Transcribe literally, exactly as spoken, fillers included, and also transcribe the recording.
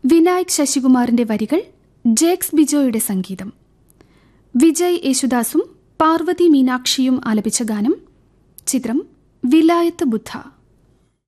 വിനായക് ശശികുമാറിന്റെ വരികൾ, ജേക്സ് ബിജോയുടെ സംഗീതം. വിജയ് യേശുദാസും പാർവതി മീനാക്ഷിയും ആലപിച്ച ഗാനം. ചിത്രം വിലായത്ത് ബുദ്ധ.